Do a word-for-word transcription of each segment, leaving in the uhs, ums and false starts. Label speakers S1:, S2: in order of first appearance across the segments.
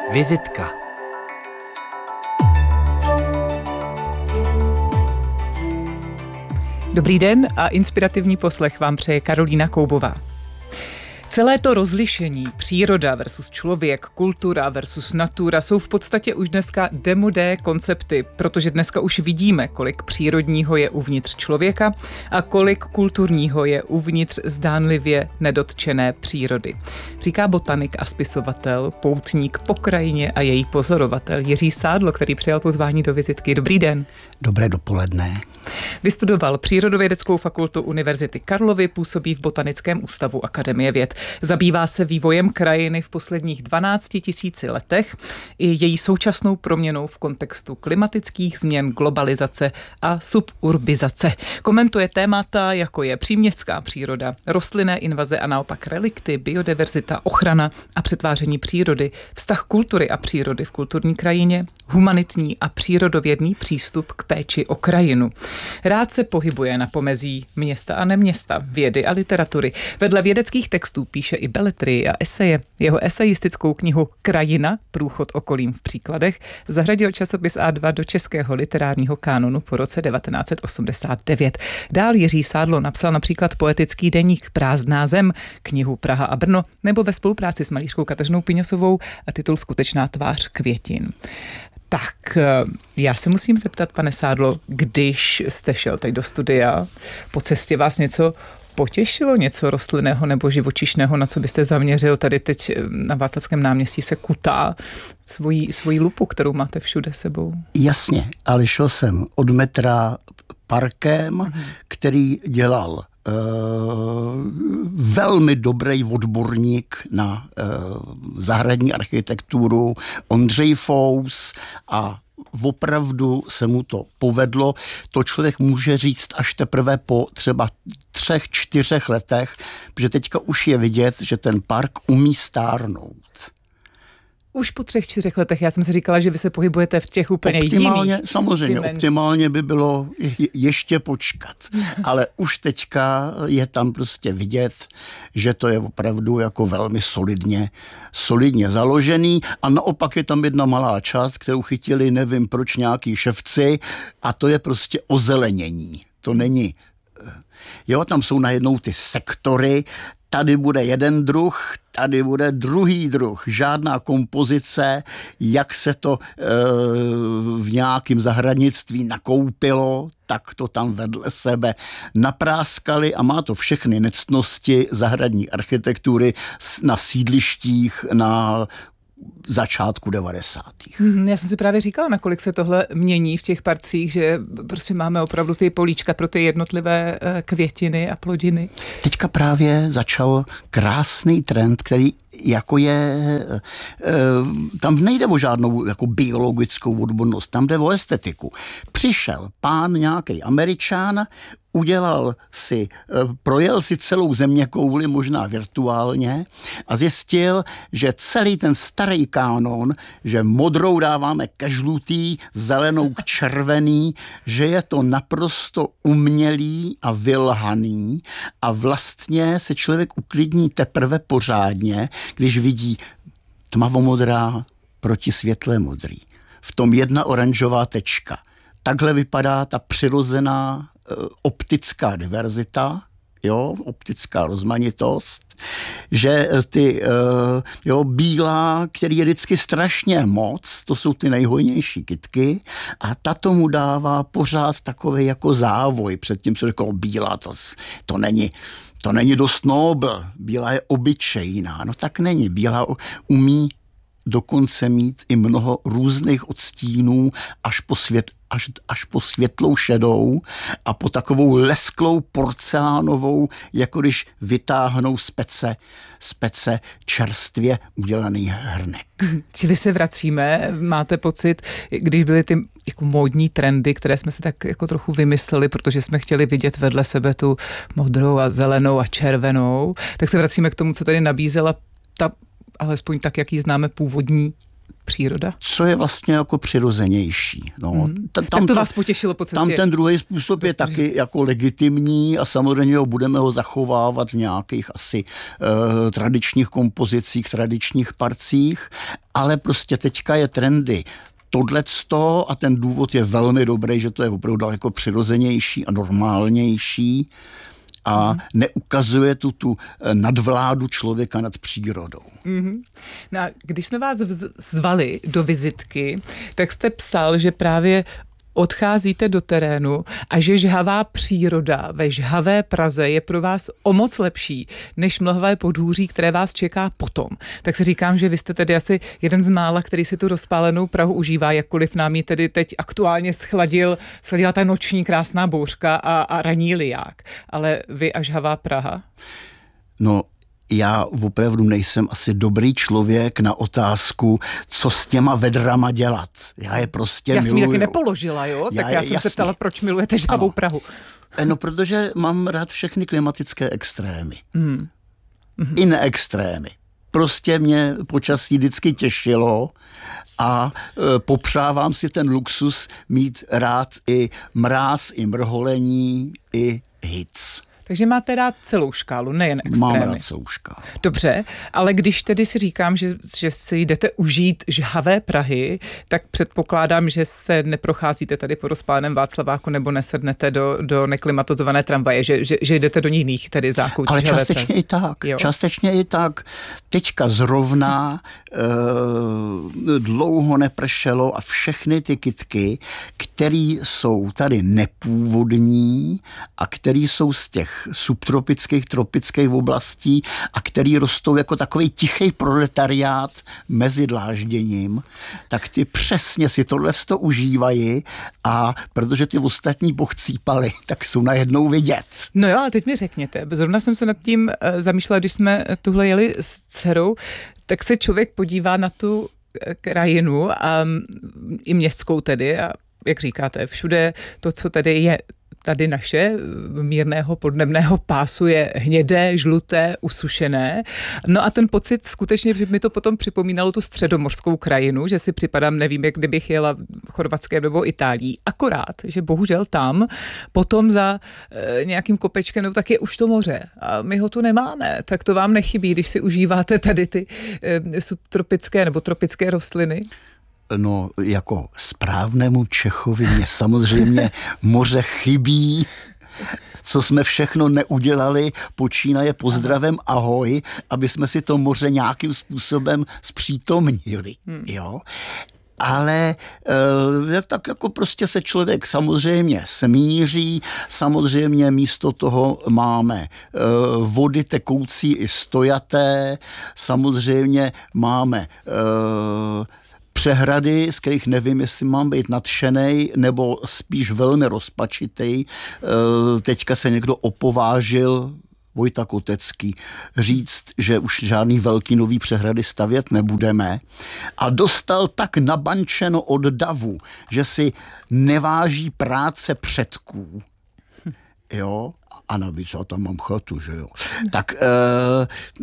S1: Vizitka.
S2: Dobrý den a inspirativní poslech vám přeje Karolína Koubová. Celé to rozlišení příroda versus člověk, kultura versus natura jsou v podstatě už dneska demodé koncepty, protože dneska už vidíme, kolik přírodního je uvnitř člověka a kolik kulturního je uvnitř zdánlivě nedotčené přírody. Říká botanik a spisovatel, poutník po krajině a její pozorovatel Jiří Sádlo, který přijal pozvání do vizitky. Dobrý den.
S3: Dobré dopoledne.
S2: Vystudoval Přírodovědeckou fakultu Univerzity Karlovy, působí v Botanickém ústavu Akademie věd. Zabývá se vývojem krajiny v posledních dvanácti tisíci letech i její současnou proměnou v kontextu klimatických změn, globalizace a suburbizace. Komentuje témata, jako je příměstská příroda, rostlinné invaze a naopak relikty, biodiverzita, ochrana a přetváření přírody, vztah kultury a přírody v kulturní krajině, humanitní a přírodovědný přístup k péči o krajinu. Rád se pohybuje na pomezí města a neměsta, vědy a literatury. Vedle vědeckých textů píše i beletrii a eseje. Jeho esejistickou knihu Krajina, průchod okolím v příkladech, zařadil časopis á dva do českého literárního kánonu po roce devatenáct set osmdesát devět. Dál Jiří Sádlo napsal například poetický deník Prázdná zem, knihu Praha a Brno, nebo ve spolupráci s malířkou Kateřinou Piňosovou a titul Skutečná tvář květin. Tak já se musím zeptat, pane Sádlo, když jste šel teď do studia, po cestě vás něco potěšilo, něco rostlinného nebo živočišného, na co byste zaměřil? Tady teď na Václavském náměstí se kutá svoji, svoji lupu, kterou máte všude sebou.
S3: Jasně, ale šel jsem od metra parkem, mm. který dělal Uh, velmi dobrý odborník na uh, zahradní architekturu Ondřej Fous a opravdu se mu to povedlo. To člověk může říct až teprve po třeba třech, čtyřech letech, protože teďka už je vidět, že ten park umí stárnout.
S2: Už po třech, čtyřech letech, já jsem si říkala, že vy se pohybujete v těch úplně
S3: optimálně,
S2: jiných
S3: samozřejmě,
S2: dimenzích.
S3: optimálně by bylo je, ještě počkat. Ale už teďka je tam prostě vidět, že to je opravdu jako velmi solidně, solidně založený a naopak je tam jedna malá část, kterou chytili, nevím proč, nějaký ševci a to je prostě ozelenění. To není... Jo, tam jsou najednou ty sektory, tady bude jeden druh, tady bude druhý druh. Žádná kompozice, jak se to e, v nějakém zahradnictví nakoupilo, tak to tam vedle sebe napráskali a má to všechny nectnosti zahradní architektury na sídlištích, na začátku devadesátých.
S2: Já jsem si právě říkala, nakolik se tohle mění v těch parcích, že prostě máme opravdu ty políčka pro ty jednotlivé květiny a plodiny.
S3: Teďka právě začal krásný trend, který jako je, tam nejde o žádnou jako biologickou odbornost, tam jde o estetiku. Přišel pán nějaký Američan, udělal si, projel si celou zeměkouli, možná virtuálně, a zjistil, že celý ten starý kánon, že modrou dáváme ke žlutý, zelenou k červený, že je to naprosto umělý a vylhaný a vlastně se člověk uklidní teprve pořádně, když vidí tmavomodrá proti světlé modrý. V tom jedna oranžová tečka. Takhle vypadá ta přirozená optická diverzita, jo, optická rozmanitost, že ty jo, bílá, který je vždycky strašně moc, to jsou ty nejhojnější kytky a ta tomu dává pořád takový jako závoj. Předtím se řeklo, bílá, to, to není to není dost nobl, bílá je obyčejná, no tak není, bílá umí dokonce mít i mnoho různých odstínů až po, svět, až, až po světlou šedou a po takovou lesklou porcelánovou, jako když vytáhnou z pece, z pece čerstvě udělaný hrnek.
S2: Čili se vracíme, máte pocit, když byly ty jako módní trendy, které jsme se tak jako trochu vymysleli, protože jsme chtěli vidět vedle sebe tu modrou a zelenou a červenou, tak se vracíme k tomu, co tady nabízela ta alespoň tak, jak ji známe, původní příroda?
S3: Co je vlastně jako přirozenější. No,
S2: hmm.
S3: tam,
S2: tak to vás potěšilo po cestě.
S3: Tam ten druhý způsob je taky jako legitimní a samozřejmě ho budeme ho zachovávat v nějakých asi uh, tradičních kompozicích, tradičních parcích, ale prostě teďka je trendy tohleto a ten důvod je velmi dobrý, že to je opravdu daleko přirozenější a normálnější a mm. neukazuje tu tu nadvládu člověka nad přírodou.
S2: Mm-hmm. No a když jsme vás zvali do vizitky, tak jste psal, že právě odcházíte do terénu a že žhavá příroda ve žhavé Praze je pro vás o moc lepší než mlhavé podhůří, které vás čeká potom. Tak si říkám, že vy jste tedy asi jeden z mála, který si tu rozpálenou Prahu užívá, jakkoliv nám ji tedy teď aktuálně schladil, schladila ta noční krásná bouřka a, a ranní liják. Ale vy a žhavá Praha?
S3: No, já opravdu nejsem asi dobrý člověk na otázku, co s těma vedrama dělat. Já je prostě
S2: já
S3: miluju.
S2: Já jsem ji taky nepoložila, jo?
S3: Já,
S2: tak já jsem
S3: jasně.
S2: se ptala, proč milujete žhavou ano. Prahu.
S3: No, protože mám rád všechny klimatické extrémy.
S2: Mm. Mm-hmm.
S3: I neextrémy. Prostě mě počasí vždycky těšilo a e, popřávám si ten luxus mít rád i mráz, i mrholení, i hic.
S2: Takže máte rád celou škálu, nejen extrémy.
S3: Mám rád celou škálu.
S2: Dobře, ale když tedy si říkám, že, že si jdete užít žhavé Prahy, tak předpokládám, že se neprocházíte tady po rozpáleném Václaváku nebo nesednete do, do neklimatizované tramvaje, že, že, že jdete do jiných tedy zákoutí.
S3: Ale částečně Prahy. i tak. Jo. Částečně i tak. Teďka zrovna e, dlouho nepršelo a všechny ty kytky, které jsou tady nepůvodní a které jsou z těch subtropických, tropických oblastí a který rostou jako takový tichý proletariát mezi dlážděním, tak ty přesně si tohle to užívají a protože ty ostatní pochcípali, tak jsou najednou vidět.
S2: No jo, ale teď mi řekněte, zrovna jsem se nad tím zamýšlela, když jsme tuhle jeli s dcerou, tak se člověk podívá na tu krajinu a i městskou tedy a jak říkáte, všude to, co tady je tady naše mírného podnebného pásu je hnědé, žluté, usušené. No a ten pocit skutečně, že mi to potom připomínalo tu středomořskou krajinu, že si připadám, nevím, jak kdybych jela Chorvatské nebo Itálii. Akorát, že bohužel tam potom za e, nějakým kopečkem, no, tak je už to moře. A my ho tu nemáme. Tak to vám nechybí, když si užíváte tady ty e, subtropické nebo tropické rostliny.
S3: No, jako správnému Čechovi mě samozřejmě moře chybí, co jsme všechno neudělali, počínaje pozdravem ahoj, aby jsme si to moře nějakým způsobem zpřítomnili, hmm. jo. Ale e, tak jako prostě se člověk samozřejmě smíří, samozřejmě místo toho máme e, vody tekoucí i stojaté, samozřejmě máme e, přehrady, z kterých nevím, jestli mám být nadšenej, nebo spíš velmi rozpačitej. Teďka se někdo opovážil, Vojta Kotecký, říct, že už žádný velký nový přehrady stavět nebudeme. A dostal tak nabančeno od davu, že si neváží práce předků. Jo? A navíc já tam mám chatu, že jo? Tak... Uh,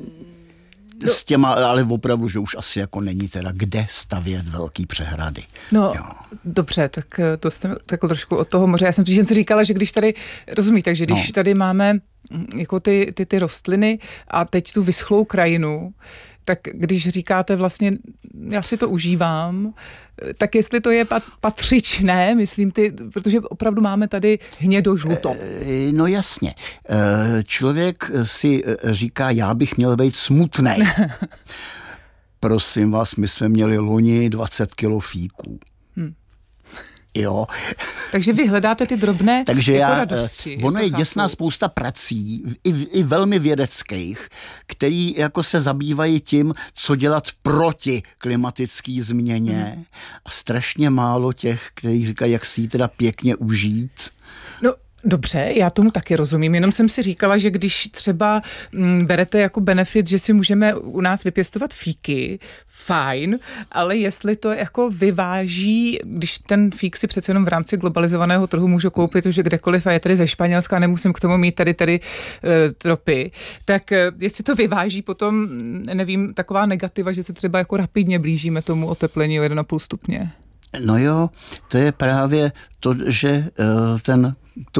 S3: s těma, ale opravdu, že už asi jako není teda kde stavět velký přehrady.
S2: No,
S3: jo.
S2: Dobře, tak to jste takhle trošku od toho moře. Já jsem, jsem si říkala, že když tady, rozumíte, takže když no. tady máme jako ty, ty, ty rostliny a teď tu vyschlou krajinu, tak když říkáte vlastně, já si to užívám, tak jestli to je patřičné, myslím ty, protože opravdu máme tady hnědo-žluto.
S3: No jasně. Člověk si říká, já bych měl být smutnej. Prosím vás, my jsme měli loni dvacet kilo fíků. Hmm. Jo.
S2: Takže vy hledáte ty drobné
S3: Takže
S2: jako
S3: já,
S2: radosti.
S3: Ono je děsná spousta prací, i, i velmi vědeckých, který jako se zabývají tím, co dělat proti klimatické změně. Hmm. A strašně málo těch, kteří říkají, jak si ji teda pěkně užít.
S2: No, Dobře, já tomu taky rozumím, jenom jsem si říkala, že když třeba m, berete jako benefit, že si můžeme u nás vypěstovat fíky, fajn, ale jestli to jako vyváží, když ten fík si přece jenom v rámci globalizovaného trhu můžu koupit už kdekoliv a je tady ze Španělska, nemusím k tomu mít tady tady e, tropy, tak e, jestli to vyváží potom, nevím, taková negativa, že se třeba jako rapidně blížíme tomu oteplení o jedna celá pět stupně.
S3: No jo, to je právě to, že uh, ten To,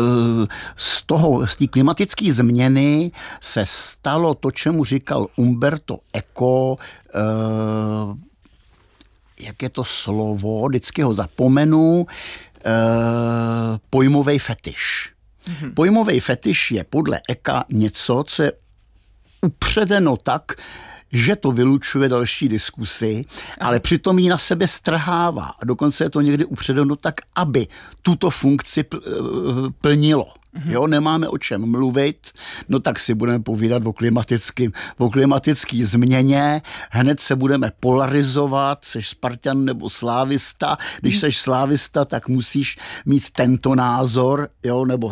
S3: z toho, z té klimatické změny se stalo to, čemu říkal Umberto Eco, eh, jak je to slovo, vždycky ho zapomenu, eh, pojmovej fetiš. Mm-hmm. Pojmovej fetiš je podle Eka něco, co je upředeno tak, že to vylučuje další diskusy, ale přitom ji na sebe strhává. A dokonce je to někdy upředeno tak, aby tuto funkci plnilo. Jo, nemáme o čem mluvit, no tak si budeme povídat o klimatickém, o klimatické změně, hned se budeme polarizovat, seš Spartan nebo slávista, když seš slávista, tak musíš mít tento názor, jo, nebo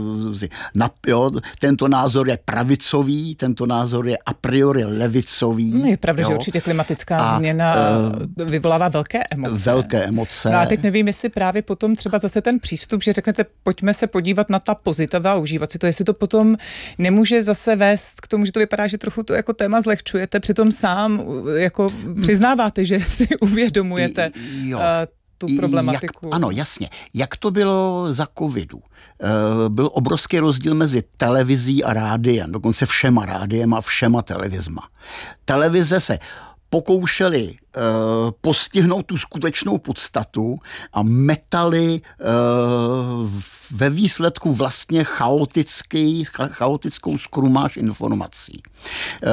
S3: jo, tento názor je pravicový, tento názor je a priori levicový.
S2: No je pravda,
S3: jo.
S2: Že určitě klimatická a, změna uh, vyvolává velké emoce.
S3: Velké emoce.
S2: No a teď nevím, jestli právě potom třeba zase ten přístup, že řeknete, pojďme se podívat na ta pozitiva a užívat si to, jestli to potom nemůže zase vést k tomu, že to vypadá, že trochu to jako téma zlehčujete, přitom sám jako přiznáváte, že si uvědomujete jo. Uh, tu problematiku.
S3: Jak, ano, jasně. Jak to bylo za covidu? E, byl obrovský rozdíl mezi televizí a rádiem, dokonce všema rádiem a všema televizma. Televize se pokoušeli e, postihnout tu skutečnou podstatu a metali e, ve výsledku vlastně chaotický, chaotickou skrumáž informací. E,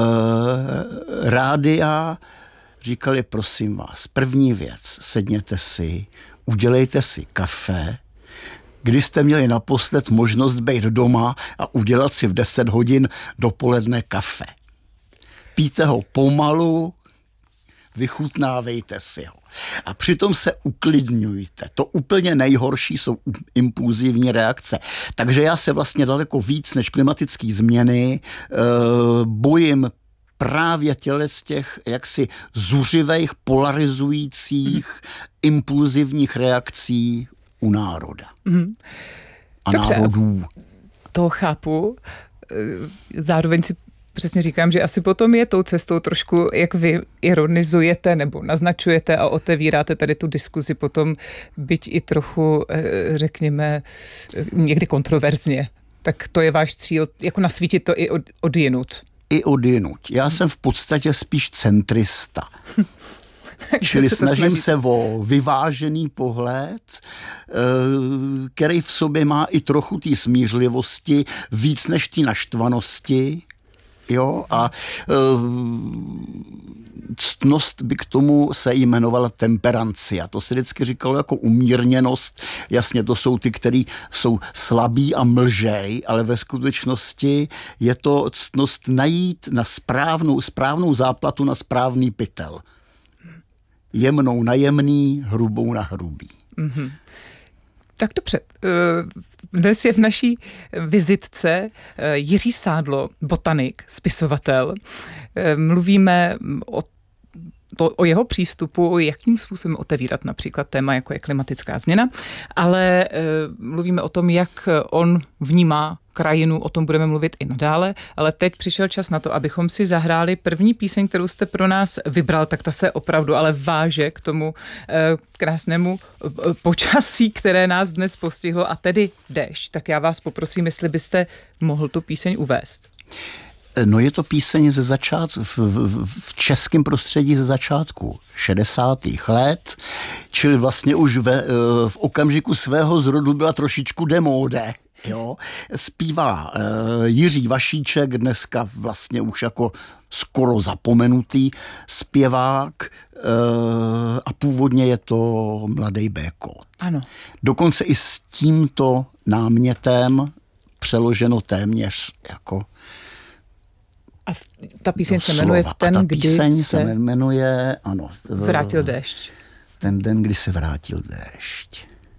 S3: rádia říkali, prosím vás, první věc, sedněte si, udělejte si kafe, kdy jste měli naposled možnost být doma a udělat si v deset hodin dopoledne kafe. Pijte ho pomalu, vychutnávejte si ho. A přitom se uklidňujte. To úplně nejhorší jsou impulzivní reakce. Takže já se vlastně daleko víc než klimatické změny e, bojím právě těle z těch jaksi zuřivých, polarizujících, mm. impulzivních reakcí u národa. Mm. A Dobře, národů.
S2: To chápu. Zároveň si přesně říkám, že asi potom je tou cestou trošku, jak vy ironizujete nebo naznačujete a otevíráte tady tu diskuzi potom, byť i trochu, řekněme, někdy kontroverzně. Tak to je váš cíl, jako nasvítit to i od, odjinut.
S3: I odjinuť. Já jsem v podstatě spíš centrista. Čili se snažím snaží... se o vyvážený pohled, který v sobě má i trochu té smířlivosti, víc než té naštvanosti. Jo, a ctnost by k tomu se jmenovala temperancia. To se vždycky říkalo jako umírněnost. Jasně, to jsou ty, kteří jsou slabí a mlžej, ale ve skutečnosti je to ctnost najít na správnou, správnou záplatu na správný pytel. Jemnou na jemný, hrubou na hrubý.
S2: Mm-hmm. Tak dobře. Dnes je v naší vizitce Jiří Sádlo, botanik, spisovatel. Mluvíme o, to, o jeho přístupu, jakým způsobem otevírat například téma, jako je klimatická změna, ale mluvíme o tom, jak on vnímá krajinu, o tom budeme mluvit i nadále, ale teď přišel čas na to, abychom si zahráli první píseň, kterou jste pro nás vybral, tak ta se opravdu ale váže k tomu eh, krásnému eh, počasí, které nás dnes postihlo, a tedy déšť. Tak já vás poprosím, jestli byste mohl tu píseň uvést.
S3: No je to píseň ze začátku, v, v, v českém prostředí ze začátku šedesátých let, čili vlastně už ve, v okamžiku svého zrodu byla trošičku demóde. Jo, zpívá uh, Jiří Vašíček, dneska vlastně už jako skoro zapomenutý zpěvák uh, a původně je to Mladej Békot.
S2: Ano.
S3: Dokonce i s tímto námětem přeloženo téměř jako
S2: a ta píseň se jmenuje V ten,
S3: a ta
S2: kdy
S3: píseň
S2: se,
S3: se jmenuje, ano,
S2: vrátil déšť.
S3: Ten den, kdy se vrátil déšť.